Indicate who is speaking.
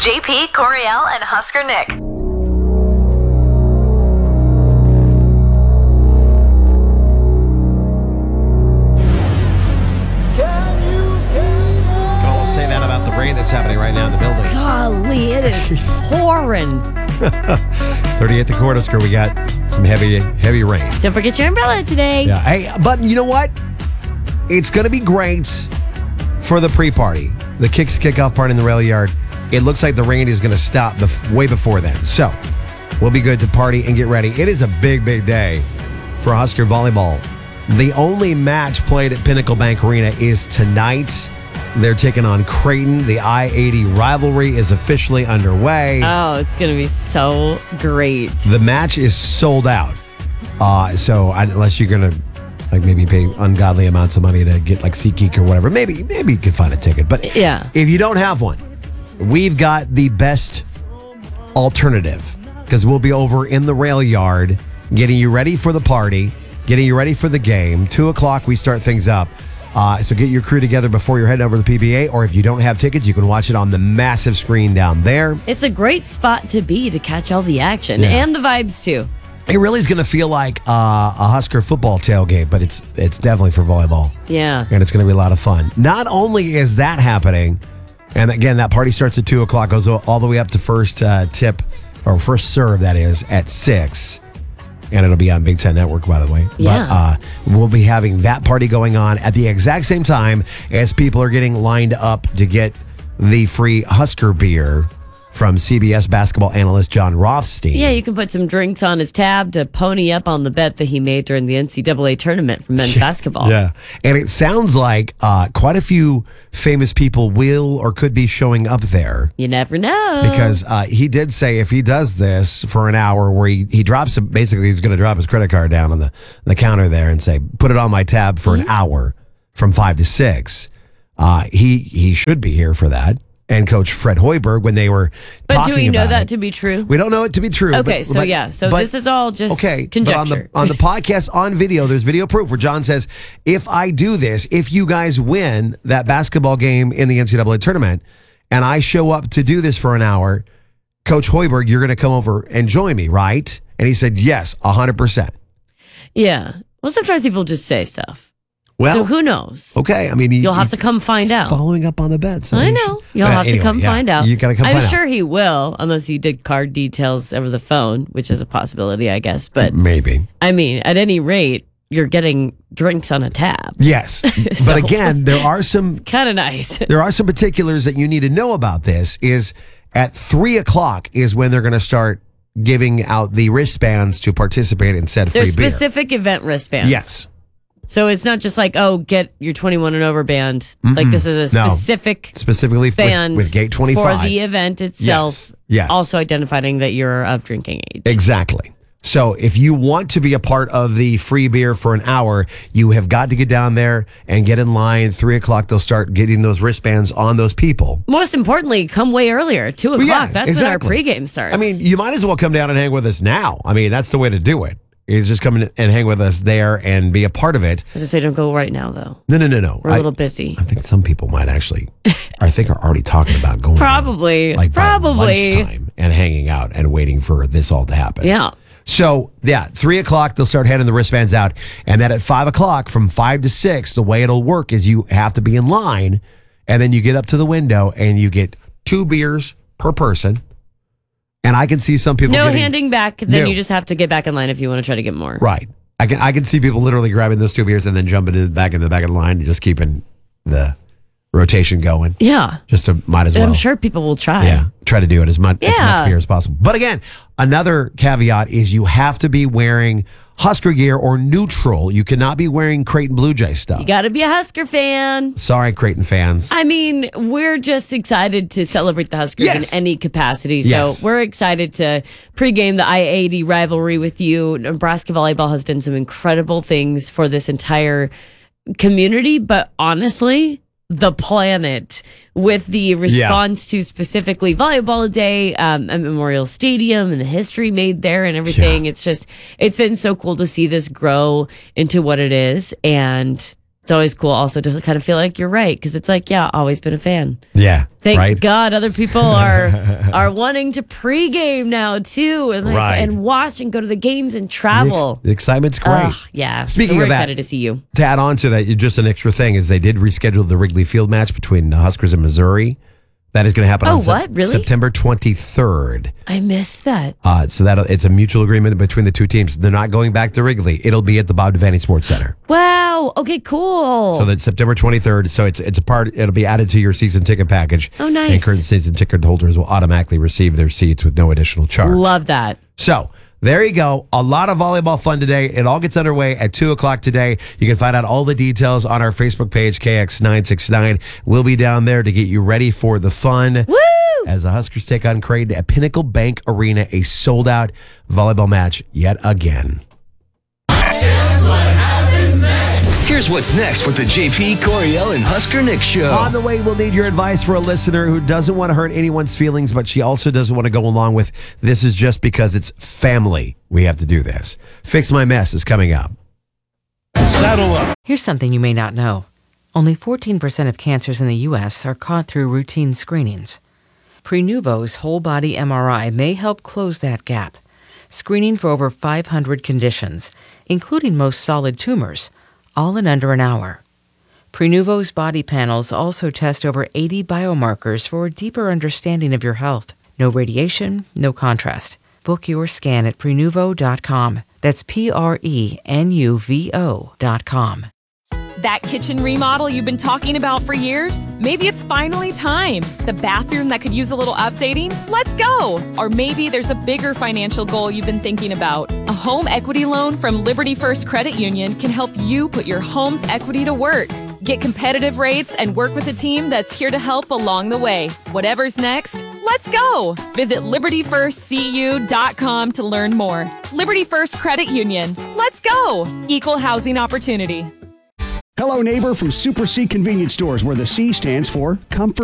Speaker 1: JP, Coriel, and Husker Nick.
Speaker 2: Say that about the rain that's happening right now in the building.
Speaker 3: Golly, it is pouring.
Speaker 2: 38 the Cornhusker, we got some heavy rain.
Speaker 3: Don't forget your umbrella today.
Speaker 2: Yeah. Hey, but you know what? It's going to be great for the pre-party. The kickoff party in the rail yard. It looks like the rain is going to stop way before then. So we'll be good to party and get ready. It is a big, big day for Husker volleyball. The only match played at Pinnacle Bank Arena is tonight. They're taking on Creighton. The I-80 rivalry is officially underway.
Speaker 3: Oh, it's going to be so great.
Speaker 2: The match is sold out. Unless you're going to maybe pay ungodly amounts of money to get like SeatGeek or whatever, maybe you could find a ticket. But
Speaker 3: yeah,
Speaker 2: if you don't have one, we've got the best alternative because we'll be over in the rail yard getting you ready for the party, getting you ready for the game. 2:00 we start things up. So get your crew together before you're heading over to the PBA, or if you don't have tickets, you can watch it on the massive screen down there.
Speaker 3: It's a great spot to be to catch all the action and the vibes too.
Speaker 2: It really is going to feel like a Husker football tailgate, but it's definitely for volleyball.
Speaker 3: Yeah.
Speaker 2: And it's going to be a lot of fun. Not only is that happening, and again, that party starts at 2:00, goes all the way up to first tip, or first serve, that is, at 6. And it'll be on Big Ten Network, by the way.
Speaker 3: Yeah.
Speaker 2: But we'll be having that party going on at the exact same time as people are getting lined up to get the free Husker beer from CBS basketball analyst John Rothstein.
Speaker 3: Yeah, you can put some drinks on his tab to pony up on the bet that he made during the NCAA tournament for men's basketball.
Speaker 2: Yeah. And it sounds like quite a few famous people will or could be showing up there.
Speaker 3: You never know.
Speaker 2: Because he did say if he does this for an hour where he drops, basically he's going to drop his credit card down on the counter there and say, put it on my tab for an hour from 5 to 6. He should be here for that. And Coach Fred Hoiberg, when they were talking about
Speaker 3: But do we know that
Speaker 2: it,
Speaker 3: to be true?
Speaker 2: we don't know it to be true.
Speaker 3: Okay, so this is all just conjecture.
Speaker 2: But on the podcast, on video, there's video proof where John says, if I do this, if you guys win that basketball game in the NCAA tournament, and I show up to do this for an hour, Coach Hoiberg, you're going to come over and join me, right? And he said, yes, 100%.
Speaker 3: Yeah. Well, sometimes people just say stuff.
Speaker 2: Well,
Speaker 3: so who knows?
Speaker 2: Okay, I mean,
Speaker 3: you'll have to come find out.
Speaker 2: Following up on the bet, so
Speaker 3: I know you'll have to come find out.
Speaker 2: You got to come.
Speaker 3: I'm sure he will, unless he did card details over the phone, which is a possibility, I guess. But
Speaker 2: maybe.
Speaker 3: I mean, at any rate, you're getting drinks on a tab.
Speaker 2: Yes,
Speaker 3: So,
Speaker 2: but again, there are some
Speaker 3: kind of nice.
Speaker 2: There are some particulars that you need to know about this. Is at 3:00 is when they're going to start giving out the wristbands to participate in said free
Speaker 3: There's
Speaker 2: beer.
Speaker 3: specific event wristbands.
Speaker 2: Yes.
Speaker 3: So it's not just like, get your 21 and over band. Like this is a
Speaker 2: specifically
Speaker 3: band
Speaker 2: with Gate 25
Speaker 3: for the event itself.
Speaker 2: Yes.
Speaker 3: Also identifying that you're of drinking age.
Speaker 2: Exactly. So if you want to be a part of the free beer for an hour, you have got to get down there and get in line. 3:00, they'll start getting those wristbands on those people.
Speaker 3: Most importantly, come way earlier. 2:00.
Speaker 2: Well, yeah,
Speaker 3: That's
Speaker 2: exactly.
Speaker 3: when our pregame starts.
Speaker 2: I mean, you might as well come down and hang with us now. I mean, that's the way to do it. Is just come in and hang with us there and be a part of it.
Speaker 3: I was say, don't go right now, though.
Speaker 2: No.
Speaker 3: We're a little busy.
Speaker 2: I think some people might actually, I think are already talking about going
Speaker 3: Probably.
Speaker 2: by
Speaker 3: Probably.
Speaker 2: lunchtime and hanging out and waiting for this all to happen.
Speaker 3: Yeah.
Speaker 2: So, 3:00, they'll start handing the wristbands out. And then at 5:00, from 5 to 6, the way it'll work is you have to be in line. And then you get up to the window and you get 2 beers per person. And I can see some people
Speaker 3: handing back. Then you just have to get back in line if you want to try to get more.
Speaker 2: Right. I can see people literally grabbing those 2 beers and then jumping back in the back of the line and just keeping the rotation going.
Speaker 3: Yeah.
Speaker 2: Just to might as well.
Speaker 3: I'm sure people will try.
Speaker 2: Yeah. Try to do it as much beer as possible. But again, another caveat is you have to be wearing Husker gear or neutral. You cannot be wearing Creighton Blue Jay stuff.
Speaker 3: You got to be a Husker fan.
Speaker 2: Sorry, Creighton fans.
Speaker 3: I mean, we're just excited to celebrate the Huskers in any capacity. So we're excited to pregame the I-80 rivalry with you. Nebraska volleyball has done some incredible things for this entire community, but honestly, the planet, with the response to specifically Volleyball Day at Memorial Stadium and the history made there and everything. It's been so cool to see this grow into what it is. And It's always cool also to kind of feel like you're right, because it's like, yeah, always been a fan.
Speaker 2: Yeah.
Speaker 3: Thank God other people are wanting to pregame now too, and and watch and go to the games and travel.
Speaker 2: The excitement's great.
Speaker 3: Yeah.
Speaker 2: Speaking
Speaker 3: we're
Speaker 2: of that,
Speaker 3: excited to see you.
Speaker 2: To add on to that, just an extra thing is they did reschedule the Wrigley Field match between the Huskers and Missouri. That is going to happen on September 23rd.
Speaker 3: I missed that.
Speaker 2: So it's a mutual agreement between the two teams. They're not going back to Wrigley. It'll be at the Bob Devaney Sports Center.
Speaker 3: Wow. Okay, cool.
Speaker 2: So that's September 23rd. So it's a part. It'll be added to your season ticket package.
Speaker 3: Oh, nice.
Speaker 2: And current season ticket holders will automatically receive their seats with no additional charge.
Speaker 3: Love that.
Speaker 2: So there you go. A lot of volleyball fun today. It all gets underway at 2 o'clock today. You can find out all the details on our Facebook page, KX969. We'll be down there to get you ready for the fun.
Speaker 3: Woo!
Speaker 2: As the Huskers take on Creighton at Pinnacle Bank Arena, a sold-out volleyball match yet again.
Speaker 4: Here's what's next with the JP, Coriel, and Husker Nick show.
Speaker 2: On the way, we'll need your advice for a listener who doesn't want to hurt anyone's feelings, but she also doesn't want to go along with this is just because it's family. We have to do this. Fix My Mess is coming up.
Speaker 5: Saddle up.
Speaker 6: Here's something you may not know. Only 14% of cancers in the U.S. are caught through routine screenings. Prenuvo's whole-body MRI may help close that gap, screening for over 500 conditions, including most solid tumors, all in under an hour. Prenuvo's body panels also test over 80 biomarkers for a deeper understanding of your health. No radiation, no contrast. Book your scan at Prenuvo.com. That's Prenuvo.com.
Speaker 7: That kitchen remodel you've been talking about for years? Maybe it's finally time. The bathroom that could use a little updating? Let's go! Or maybe there's a bigger financial goal you've been thinking about. A home equity loan from Liberty First Credit Union can help you put your home's equity to work. Get competitive rates and work with a team that's here to help along the way. Whatever's next, let's go! Visit LibertyFirstCU.com to learn more. Liberty First Credit Union. Let's go! Equal housing opportunity.
Speaker 5: Hello, neighbor from Super C Convenience Stores, where the C stands for comfort.